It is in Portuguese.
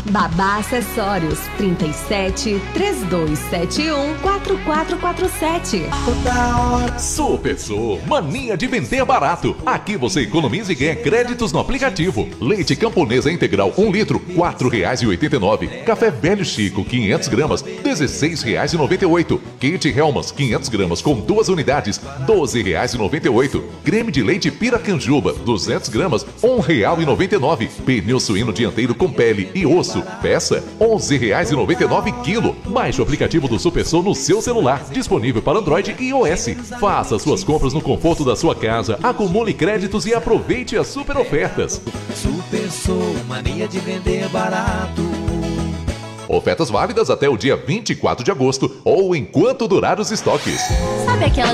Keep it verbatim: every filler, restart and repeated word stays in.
Babá Acessórios, trinta e sete, três dois sete um, quatro quatro quatro sete. Super Sul, mania de vender barato. Aqui você economiza e ganha créditos no aplicativo. Leite Camponesa Integral um litro, quatro reais e oitenta e nove. Café Velho Chico, quinhentas gramas, dezesseis reais e noventa e oito. Kit Hellmann's, quinhentas gramas com duas unidades, doze reais e noventa e oito. Creme de leite Piracanjuba, duzentas gramas, um real e noventa e nove. Pneu suíno dianteiro com pele e osso, peça, onze reais e noventa e nove quilo. Baixe o aplicativo do Super Sul no seu celular, disponível para Android e iOS. Faça suas compras no conforto da sua casa, acumule créditos e aproveite as super ofertas. Super Sul, mania de vender barato. Ofertas válidas até o dia vinte e quatro de agosto ou enquanto durar os estoques. Sabe aquela